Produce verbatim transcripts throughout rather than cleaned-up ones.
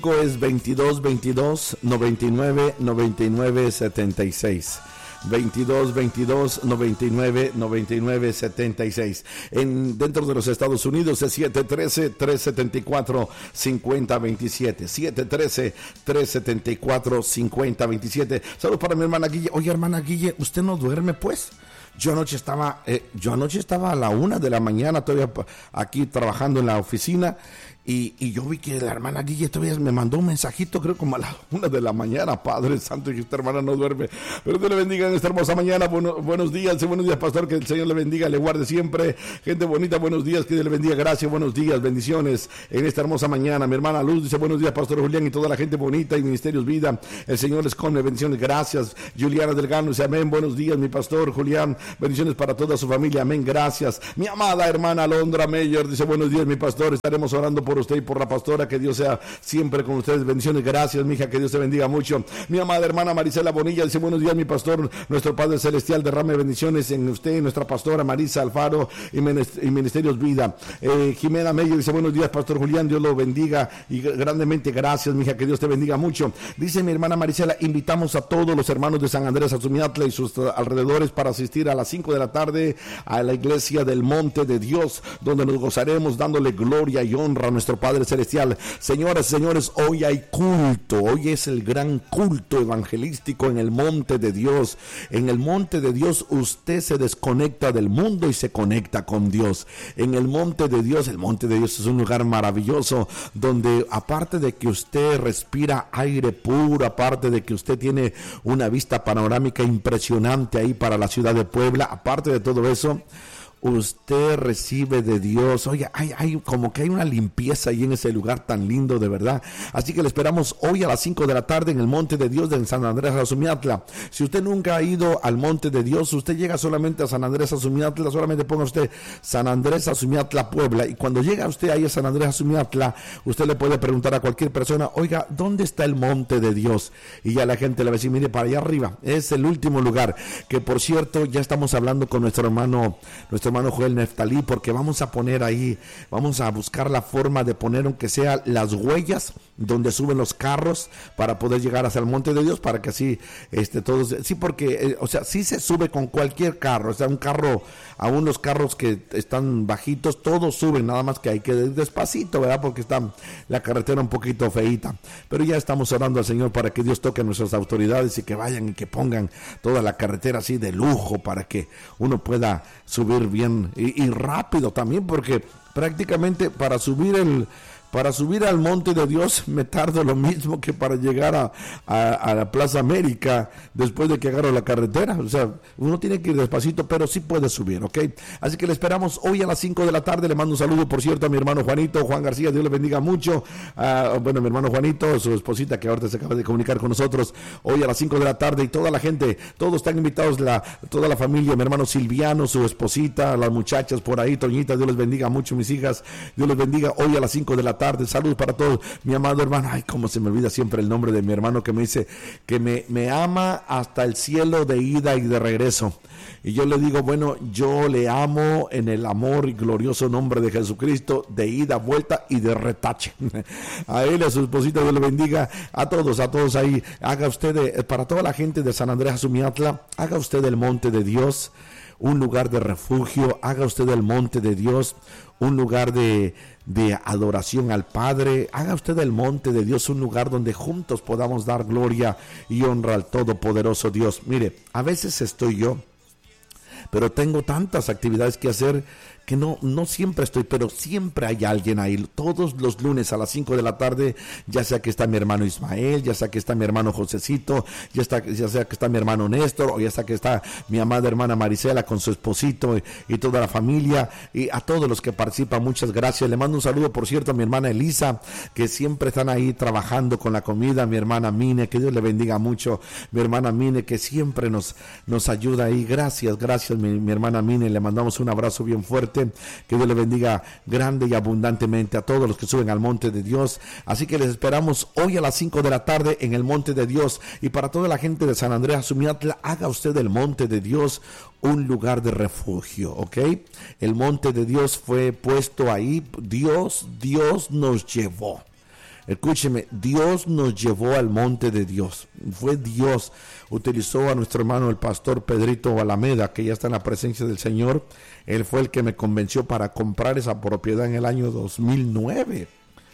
Es veintidós veintidós noventa y nueve noventa y nueve setenta y seis. veintidós veintidós noventa y nueve noventa y nueve setenta y seis. En dentro de los Estados Unidos es siete uno tres, tres siete cuatro, cinco cero dos siete. siete uno tres, tres siete cuatro, cinco cero dos siete. Saludos para mi hermana Guille. Oye, hermana Guille, ¿usted no duerme pues? Yo anoche estaba, eh, yo anoche estaba a la una de la mañana todavía aquí trabajando en la oficina. Y, y yo vi que la hermana Guille todavía me mandó un mensajito, creo como a la una de la mañana. Padre Santo, y que esta hermana no duerme. Pero Dios le bendiga en esta hermosa mañana. Bueno, buenos días, buenos días, pastor. Que el Señor le bendiga, le guarde siempre. Gente bonita, buenos días, que Dios le bendiga. Gracias, buenos días, bendiciones en esta hermosa mañana. Mi hermana Luz dice buenos días, pastor Julián, y toda la gente bonita y Ministerios Vida. El Señor les come, bendiciones, gracias. Juliana Delgado dice amén, buenos días, mi pastor Julián. Bendiciones para toda su familia, amén, gracias. Mi amada hermana Alondra Meyer dice buenos días, mi pastor. Estaremos orando por usted y por la pastora, que Dios sea siempre con ustedes, bendiciones, gracias mija, que Dios te bendiga mucho. Mi amada hermana Marisela Bonilla dice buenos días, mi pastor, nuestro Padre Celestial derrame bendiciones en usted, nuestra pastora Marisa Alfaro y Ministerios Vida. eh, Jimena Meyer dice buenos días, pastor Julián, Dios lo bendiga y grandemente, gracias mija, que Dios te bendiga mucho. Dice mi hermana Marisela, invitamos a todos los hermanos de San Andrés Azumiatla y sus alrededores para asistir a las cinco de la tarde a la iglesia del Monte de Dios, donde nos gozaremos dándole gloria y honra a nuestro Padre Celestial. Señoras y señores, hoy hay culto, hoy es el gran culto evangelístico en el Monte de Dios. En el Monte de Dios usted se desconecta del mundo y se conecta con Dios. En el Monte de Dios, el Monte de Dios es un lugar maravilloso donde, aparte de que usted respira aire puro, aparte de que usted tiene una vista panorámica impresionante ahí para la ciudad de Puebla, aparte de todo eso, usted recibe de Dios. Oye, hay, hay como que hay una limpieza ahí en ese lugar tan lindo, de verdad. Así que le esperamos hoy a las cinco de la tarde en el Monte de Dios de San Andrés Azumiatla. Si usted nunca ha ido al Monte de Dios, usted llega solamente a San Andrés Azumiatla, solamente ponga usted San Andrés Azumiatla, Puebla, y cuando llega usted ahí a San Andrés Azumiatla, usted le puede preguntar a cualquier persona, oiga, ¿dónde está el Monte de Dios? Y ya la gente le va a decir, mire, para allá arriba, es el último lugar, que por cierto, ya estamos hablando con nuestro hermano, nuestro hermano Joel Neftalí, porque vamos a poner ahí, vamos a buscar la forma de poner aunque sea las huellas donde suben los carros para poder llegar hacia el Monte de Dios, para que así este todos, sí, porque eh, o sea, sí se sube con cualquier carro, o sea, un carro, aún los carros que están bajitos, todos suben, nada más que hay que ir despacito, ¿verdad? Porque está la carretera un poquito feíta, pero ya estamos orando al Señor para que Dios toque a nuestras autoridades y que vayan y que pongan toda la carretera así de lujo para que uno pueda subir bien y, y rápido también, porque prácticamente para subir el Para subir al Monte de Dios me tardo lo mismo que para llegar a, a, a la Plaza América después de que agarro la carretera. O sea, uno tiene que ir despacito, pero sí puede subir, ¿ok? Así que le esperamos hoy a las cinco de la tarde. Le mando un saludo, por cierto, a mi hermano Juanito, Juan García, Dios le bendiga mucho. Uh, bueno, mi hermano Juanito, su esposita que ahorita se acaba de comunicar con nosotros, hoy a las cinco de la tarde, y toda la gente, todos están invitados, la, toda la familia, mi hermano Silviano, su esposita, las muchachas por ahí, Toñita, Dios les bendiga mucho, mis hijas, Dios les bendiga hoy a las cinco de la tarde. Tarde, saludos para todos, mi amado hermano, ay, cómo se me olvida siempre el nombre de mi hermano que me dice que me, me ama hasta el cielo de ida y de regreso, y yo le digo, bueno, yo le amo en el amor y glorioso nombre de Jesucristo, de ida, vuelta y de retache. A él, a su esposita, Dios le bendiga, a todos, a todos ahí, haga usted, de, para toda la gente de San Andrés Azumiatla, haga usted el Monte de Dios un lugar de refugio, haga usted del Monte de Dios un lugar de, de adoración al Padre, haga usted del Monte de Dios un lugar donde juntos podamos dar gloria y honra al Todopoderoso Dios. Mire, a veces estoy yo, pero tengo tantas actividades que hacer que no, no siempre estoy, pero siempre hay alguien ahí. Todos los lunes a las cinco de la tarde, ya sea que está mi hermano Ismael, ya sea que está mi hermano Josecito, ya, está, ya sea que está mi hermano Néstor, o ya sea que está mi amada hermana Marisela con su esposito y, y toda la familia, y a todos los que participan, muchas gracias. Le mando un saludo, por cierto, a mi hermana Elisa, que siempre están ahí trabajando con la comida, mi hermana Mine, que Dios le bendiga mucho, mi hermana Mine, que siempre nos, nos ayuda ahí. Gracias, gracias mi, mi hermana Mine, le mandamos un abrazo bien fuerte. Que Dios le bendiga grande y abundantemente a todos los que suben al Monte de Dios. Así que les esperamos hoy a las cinco de la tarde en el Monte de Dios. Y para toda la gente de San Andrés Azumiatla, haga usted del Monte de Dios un lugar de refugio, ¿ok? El Monte de Dios fue puesto ahí, Dios, Dios nos llevó. Escúcheme, Dios nos llevó al monte de Dios. Fue Dios. Utilizó a nuestro hermano el pastor Pedrito Alameda, que ya está en la presencia del Señor. Él fue el que me convenció para comprar esa propiedad en el año dos mil nueve.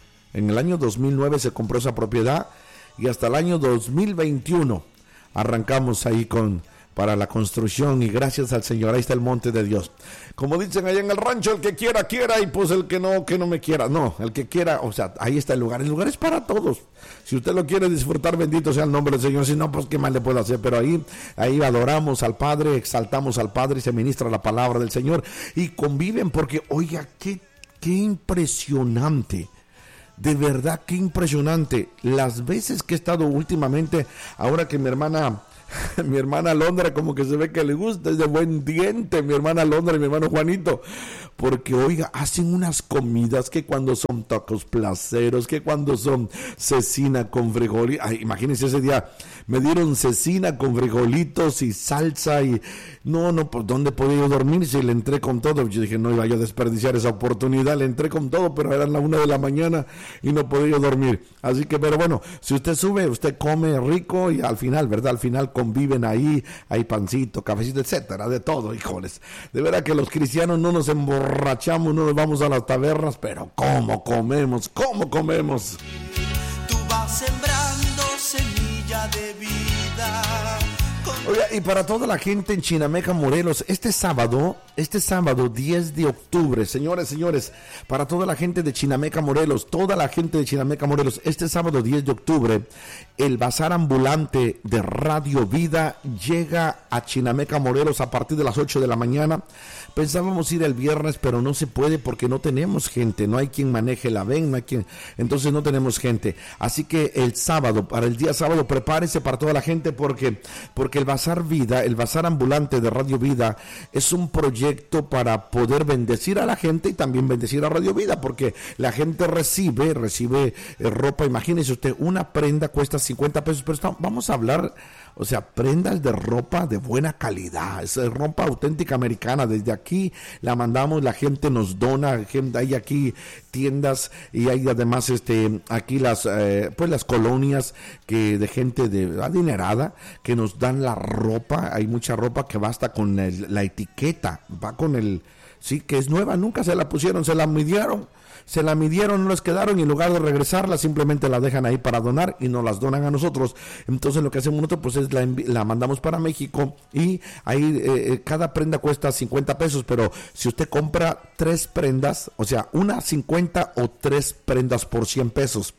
En el año dos mil nueve se compró esa propiedad y hasta el año dos mil veintiuno arrancamos ahí con... para la construcción, y gracias al Señor, ahí está el monte de Dios. Como dicen allá en el rancho, el que quiera, quiera, y pues el que no, que no me quiera. No, el que quiera, o sea, ahí está el lugar. El lugar es para todos. Si usted lo quiere disfrutar, bendito sea el nombre del Señor. Si no, pues qué más le puedo hacer. Pero ahí, ahí adoramos al Padre, exaltamos al Padre, y se ministra la palabra del Señor. Y conviven porque, oiga, qué, qué impresionante. De verdad, qué impresionante. Las veces que he estado últimamente, ahora que mi hermana... mi hermana Londra como que se ve que le gusta, es de buen diente mi hermana Londra y mi hermano Juanito, porque oiga, hacen unas comidas que cuando son tacos placeros, que cuando son cecina con frijolitos, imagínense ese día, me dieron cecina con frijolitos y salsa y no, no, pues ¿dónde podía yo dormir si le entré con todo? Yo dije, no iba yo a desperdiciar esa oportunidad, le entré con todo, pero eran las una de la mañana y no podía yo dormir, así que, pero bueno, si usted sube, usted come rico y al final, ¿verdad? Al final conviven ahí, hay pancito, cafecito, etcétera, de todo, híjoles. De verdad que los cristianos no nos emborrachamos, no nos vamos a las tabernas, pero ¿cómo comemos? ¿Cómo comemos? Tú vas sembrando semilla de vida. Oiga, y para toda la gente en Chinameca, Morelos, este sábado, este sábado diez de octubre, señores, señores, para toda la gente de Chinameca, Morelos, toda la gente de Chinameca, Morelos, este sábado diez de octubre, el bazar ambulante de Radio Vida llega a Chinameca, Morelos a partir de las ocho de la mañana. Pensábamos ir el viernes, pero no se puede porque no tenemos gente, no hay quien maneje la ven, no hay quien, entonces no tenemos gente. Así que el sábado, para el día sábado, prepárese para toda la gente porque, porque el Bazar Vida, el Bazar Ambulante de Radio Vida, es un proyecto para poder bendecir a la gente y también bendecir a Radio Vida, porque la gente recibe, recibe eh, ropa, imagínese usted, una prenda cuesta cincuenta pesos, pero está, vamos a hablar, o sea, prendas de ropa de buena calidad, es ropa auténtica americana, desde aquí la mandamos, la gente nos dona, gente, hay aquí tiendas y hay además este aquí las eh, pues las colonias que de gente de adinerada que nos dan la ropa, hay mucha ropa que basta con el, la etiqueta, va con el, sí, que es nueva, nunca se la pusieron, se la midieron, se la midieron, no les quedaron y en lugar de regresarla simplemente la dejan ahí para donar y nos las donan a nosotros. Entonces lo que hacemos nosotros pues es la, la mandamos para México y ahí eh, cada prenda cuesta cincuenta pesos, pero si usted compra tres prendas, o sea, una cincuenta o tres prendas por cien pesos.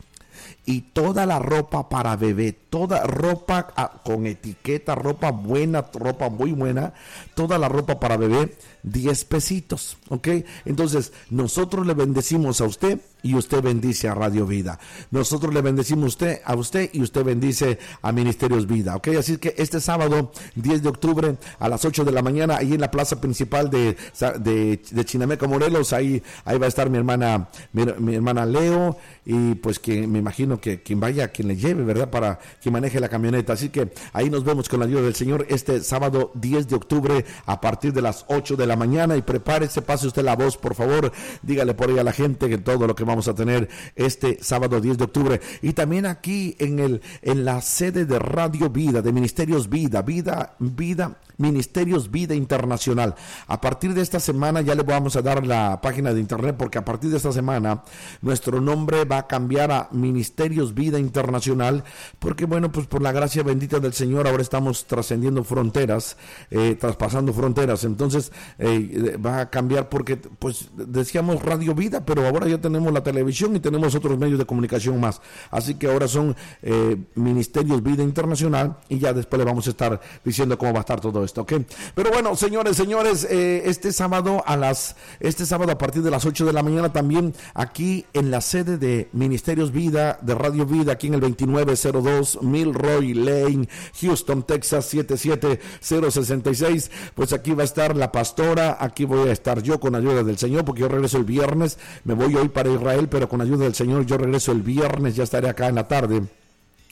Y toda la ropa para bebé, toda ropa ah, con etiqueta, ropa buena, ropa muy buena, toda la ropa para bebé, diez pesitos, ¿ok? Entonces, nosotros le bendecimos a usted y usted bendice a Radio Vida. Nosotros le bendecimos usted, a usted y usted bendice a Ministerios Vida, ¿ok? Así que este sábado, diez de octubre, a las ocho de la mañana, ahí en la plaza principal de, de, de Chinameca, Morelos, ahí, ahí va a estar mi hermana, mi, mi hermana Leo, y pues que me imagino que quien vaya, quien le lleve, ¿verdad? Para que maneje la camioneta. Así que ahí nos vemos con la ayuda del Señor este sábado diez de octubre a partir de las ocho de la mañana y prepárese, pase usted la voz, por favor, dígale por ahí a la gente que todo lo que vamos a tener este sábado diez de octubre. Y también aquí en el en la sede de Radio Vida, de Ministerios Vida, Vida, Vida, Ministerios Vida Internacional. A partir de esta semana ya le vamos a dar la página de internet porque a partir de esta semana nuestro nombre va a cambiar a Ministerios Vida Internacional porque bueno, pues por la gracia bendita del Señor ahora estamos trascendiendo fronteras, eh, traspasando fronteras, entonces eh, va a cambiar porque pues decíamos Radio Vida, pero ahora ya tenemos la televisión y tenemos otros medios de comunicación más, así que ahora son eh, Ministerios Vida Internacional y ya después le vamos a estar diciendo cómo va a estar todo esto, ¿ok? Pero bueno, señores, señores, eh, este sábado a las, este sábado a partir de las ocho de la mañana también aquí en la sede de Ministerios Vida, de Radio Vida, aquí en el veintinueve cero dos Milroy Lane, Houston, Texas, siete siete cero seis seis, pues aquí va a estar la pastora, aquí voy a estar yo con ayuda del Señor, porque yo regreso el viernes, me voy hoy para Israel, pero con ayuda del Señor yo regreso el viernes, ya estaré acá en la tarde.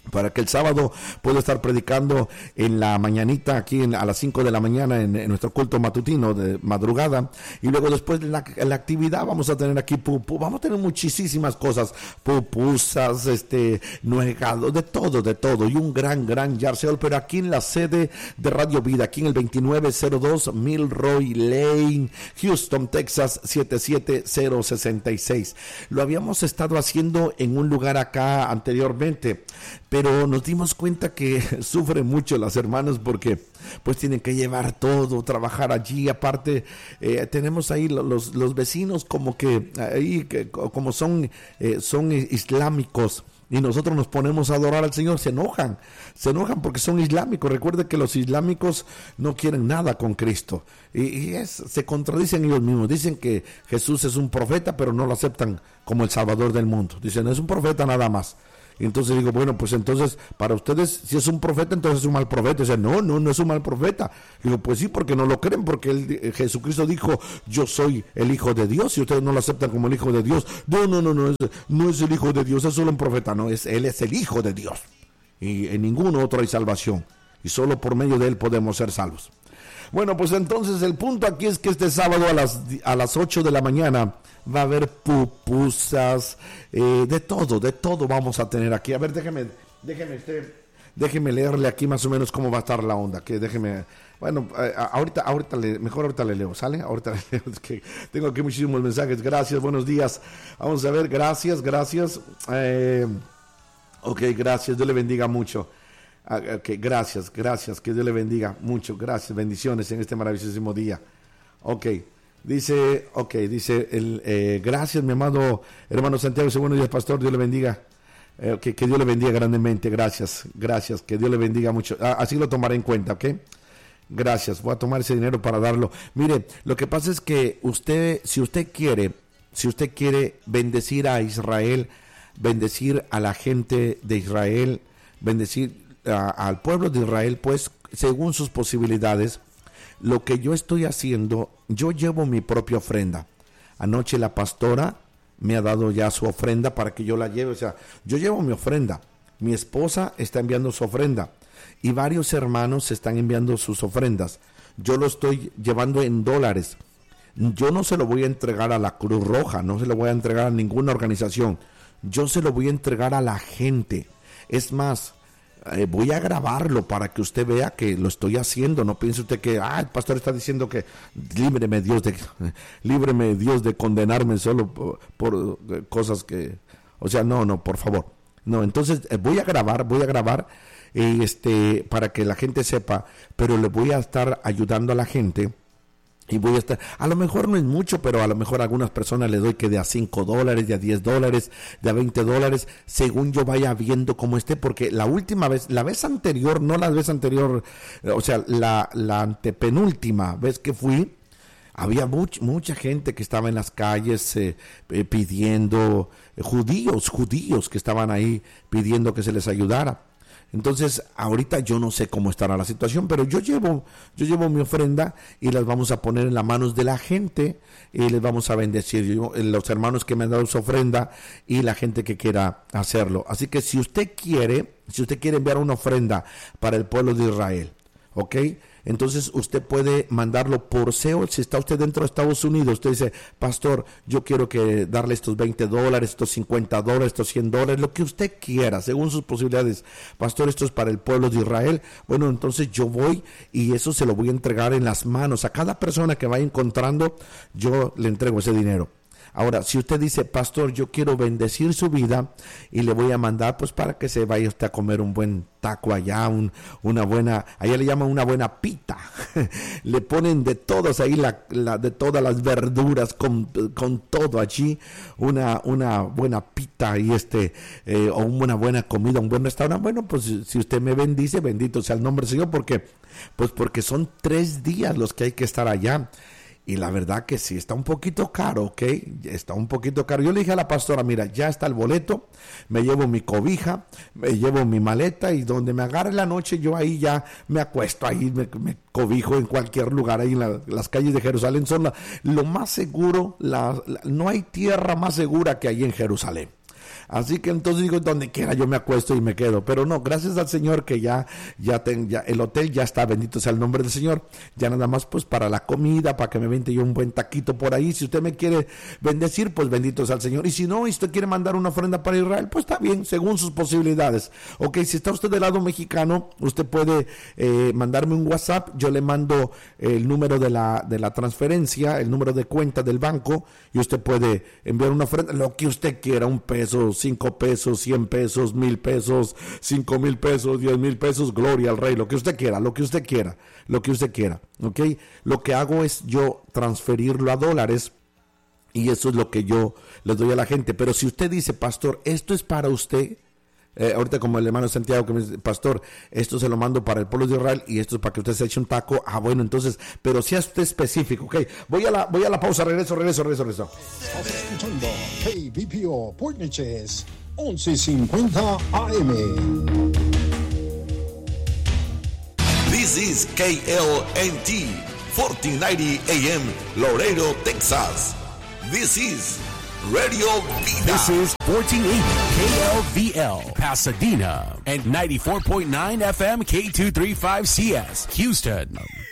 para que el sábado pueda estar predicando en la mañanita aquí en, a las cinco de la mañana en, en nuestro culto matutino de madrugada, y luego después de la, la actividad vamos a tener aquí pupu, vamos a tener muchísimas cosas, pupusas, este, nuegados, de todo, de todo, y un gran, gran yarseo, pero aquí en la sede de Radio Vida, aquí en el veintinueve cero dos Milroy Lane, Houston, Texas, siete siete cero seis seis. Lo habíamos estado haciendo en un lugar acá anteriormente, pero nos dimos cuenta que sufren mucho las hermanas porque pues tienen que llevar todo, trabajar allí. Aparte eh, tenemos ahí los, los vecinos como que ahí que, como son eh, son islámicos, y nosotros nos ponemos a adorar al Señor, se enojan, se enojan porque son islámicos. Recuerde que los islámicos no quieren nada con Cristo, y, y es, se contradicen ellos mismos. Dicen que Jesús es un profeta, pero no lo aceptan como el Salvador del mundo. Dicen, es un profeta nada más. Y entonces digo, bueno, pues entonces, para ustedes, si es un profeta, entonces es un mal profeta. Dicen, no, no, no es un mal profeta. Digo, pues sí, porque no lo creen, porque él, Jesucristo dijo, yo soy el Hijo de Dios, y ustedes no lo aceptan como el Hijo de Dios. No, no, no, no, es, no es el Hijo de Dios, es solo un profeta. No, es, él es el Hijo de Dios. Y en ningún otro hay salvación. Y solo por medio de él podemos ser salvos. Bueno, pues entonces el punto aquí es que este sábado a las, a las ocho de la mañana va a haber pupusas, eh, de todo, de todo vamos a tener aquí. A ver, déjeme, déjeme, usted, déjeme leerle aquí más o menos cómo va a estar la onda. Que déjeme, bueno, eh, ahorita, ahorita le, mejor ahorita le leo, ¿sale? Ahorita le leo, es que tengo aquí muchísimos mensajes. Gracias, buenos días. Vamos a ver, gracias, gracias. Eh, ok, gracias, Dios le bendiga mucho. Ok, gracias, gracias, que Dios le bendiga mucho. Gracias, bendiciones en este maravillosísimo día. Ok. Dice, ok, dice, el, eh, gracias mi amado hermano Santiago, buenos días pastor, Dios le bendiga, eh, que, que Dios le bendiga grandemente, gracias, gracias, que Dios le bendiga mucho, ah, así lo tomaré en cuenta, ok, gracias, voy a tomar ese dinero para darlo. Mire, lo que pasa es que usted, si usted quiere, si usted quiere bendecir a Israel, bendecir a la gente de Israel, bendecir a, al pueblo de Israel, pues según sus posibilidades, lo que yo estoy haciendo, yo llevo mi propia ofrenda. Anoche la pastora me ha dado ya su ofrenda para que yo la lleve. O sea, yo llevo mi ofrenda. Mi esposa está enviando su ofrenda. Y varios hermanos están enviando sus ofrendas. Yo lo estoy llevando en dólares. Yo no se lo voy a entregar a la Cruz Roja, no se lo voy a entregar a ninguna organización. Yo se lo voy a entregar a la gente. Es más, Eh, voy a grabarlo para que usted vea que lo estoy haciendo. No piense usted que ah, el pastor está diciendo que líbreme Dios de líbreme Dios de condenarme solo por, por cosas que, o sea, no, no, por favor. No, entonces eh, voy a grabar, voy a grabar eh, este para que la gente sepa, pero le voy a estar ayudando a la gente. Y voy a estar, a lo mejor no es mucho, pero a lo mejor a algunas personas les doy que de a cinco dólares, de a diez dólares, de a veinte dólares, según yo vaya viendo cómo esté, porque la última vez, la vez anterior, no la vez anterior, o sea, la, la antepenúltima vez que fui, había much, mucha gente que estaba en las calles eh, eh, pidiendo, eh, judíos, judíos que estaban ahí pidiendo que se les ayudara. Entonces, ahorita yo no sé cómo estará la situación, pero yo llevo, yo llevo mi ofrenda y las vamos a poner en las manos de la gente y les vamos a bendecir. Yo, los hermanos que me han dado su ofrenda y la gente que quiera hacerlo. Así que si usted quiere, si usted quiere enviar una ofrenda para el pueblo de Israel, ¿ok? Entonces usted puede mandarlo por S E O. Si está usted dentro de Estados Unidos, usted dice, pastor, yo quiero que darle estos veinte dólares, estos cincuenta dólares, estos cien dólares, lo que usted quiera, según sus posibilidades. Pastor, esto es para el pueblo de Israel. Bueno, entonces yo voy y eso se lo voy a entregar en las manos. A cada persona que vaya encontrando, yo le entrego ese dinero. Ahora, si usted dice, pastor, yo quiero bendecir su vida y le voy a mandar, pues para que se vaya usted a comer un buen taco allá, un, una buena, allá le llaman una buena pita. Le ponen de todas ahí, la, la, de todas las verduras, con, con todo allí, una, una buena pita y este, eh, o una buena comida, un buen restaurante. Bueno, pues si usted me bendice, bendito sea el nombre del Señor, porque, pues porque son tres días los que hay que estar allá. Y la verdad que sí, está un poquito caro, ¿ok? Está un poquito caro. Yo le dije a la pastora, mira, ya está el boleto, me llevo mi cobija, me llevo mi maleta y donde me agarre la noche, yo ahí ya me acuesto, ahí me, me cobijo en cualquier lugar, ahí en la, las calles de Jerusalén son la, lo más seguro, la, la, no hay tierra más segura que ahí en Jerusalén. Así que entonces digo, donde quiera yo me acuesto y me quedo. Pero no, gracias al Señor que ya, ya, ten, ya el hotel ya está, bendito sea el nombre del Señor. Ya nada más pues para la comida, para que me vente yo un buen taquito por ahí. Si usted me quiere bendecir, pues bendito sea el Señor. Y si no, y usted quiere mandar una ofrenda para Israel, pues está bien, según sus posibilidades. Ok, si está usted del lado mexicano, usted puede eh, mandarme un WhatsApp. Yo le mando el número de la, de la transferencia, el número de cuenta del banco, y usted puede enviar una ofrenda, lo que usted quiera, un peso, cinco pesos, cien pesos, mil pesos, cinco mil pesos, diez mil pesos, gloria al Rey, lo que usted quiera, lo que usted quiera, lo que usted quiera, ¿ok? Lo que hago es yo transferirlo a dólares, y eso es lo que yo le doy a la gente. Pero si usted dice, pastor, esto es para usted, Eh, ahorita como el hermano Santiago que me dice, pastor, esto se lo mando para el pueblo de Israel y esto es para que usted se eche un taco. Ah, bueno, entonces, pero sea usted específico, ok. Voy a la, voy a la pausa, regreso, regreso, regreso, regreso. Estás escuchando K B P O Port Neches, once cincuenta A M. This is K L N T, fourteen ninety A M, Laredo, Texas. This is Radio Vida. This is fourteen eighty K L V L, Pasadena, and ninety-four point nine F M K two thirty-five C S, Houston.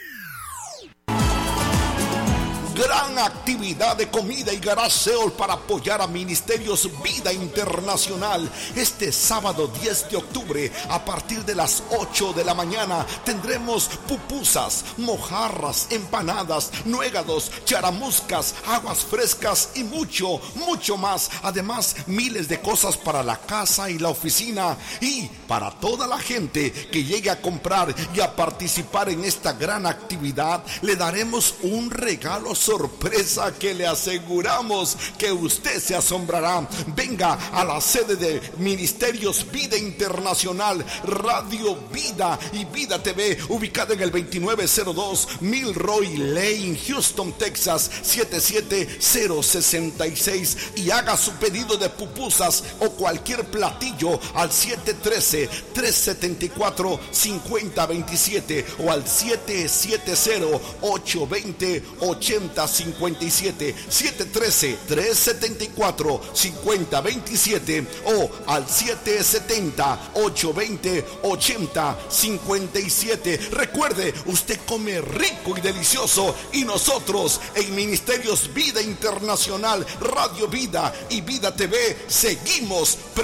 Gran actividad de comida y garage sale para apoyar a Ministerios Vida Internacional. Este sábado diez de octubre a partir de las ocho de la mañana tendremos pupusas, mojarras, empanadas, nuegados, charamuscas, aguas frescas y mucho, mucho más. Además, miles de cosas para la casa y la oficina, y para toda la gente que llegue a comprar y a participar en esta gran actividad, le daremos un regalo sorpresa que le aseguramos que usted se asombrará. Venga a la sede de Ministerios Vida Internacional, Radio Vida y Vida T V, ubicada en el veintinueve cero dos Milroy Lane, Houston, Texas, siete siete cero seis seis, y haga su pedido de pupusas o cualquier platillo al siete uno tres, tres siete cuatro, cinco cero dos siete o al siete siete cero, ocho dos cero, ocho cero cinco siete, siete uno tres, tres siete cuatro, cinco cero dos siete o al siete siete cero, ocho dos cero, ocho cero cinco siete. Recuerde, usted come rico y delicioso, y nosotros en Ministerios Vida Internacional, Radio Vida y Vida T V seguimos pre